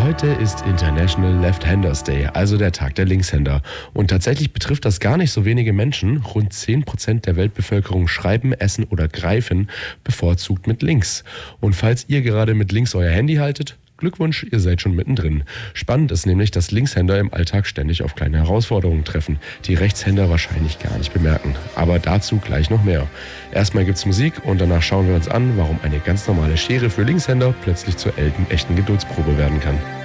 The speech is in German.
Heute ist International Left-Handers Day, also der Tag der Linkshänder. Und tatsächlich betrifft das gar nicht so wenige Menschen. Rund 10% der Weltbevölkerung schreiben, essen oder greifen bevorzugt mit links. Und falls ihr gerade mit links euer Handy haltet, Glückwunsch, ihr seid schon mittendrin. Spannend ist nämlich, dass Linkshänder im Alltag ständig auf kleine Herausforderungen treffen, die Rechtshänder wahrscheinlich gar nicht bemerken. Aber dazu gleich noch mehr. Erstmal gibt's Musik und danach schauen wir uns an, warum eine ganz normale Schere für Linkshänder plötzlich zur echten Geduldsprobe werden kann.